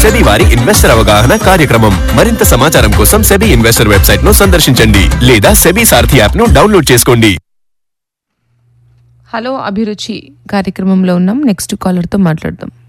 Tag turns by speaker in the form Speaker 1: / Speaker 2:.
Speaker 1: SEBI వారి investor అవగాహన కార్యక్రమం. మరింత సమాచారం కోసం సెబీ ఇన్వెస్టర్ వెబ్సైట్ ను సందర్శించండి లేదా సెబీ సారథి యాప్ ను డౌన్లోడ్ చేసుకోండి.
Speaker 2: హలో అభిరుచి కార్యక్రమంలో ఉన్నాం. నెక్స్ట్ కాలర్తో మాట్లాడదాం.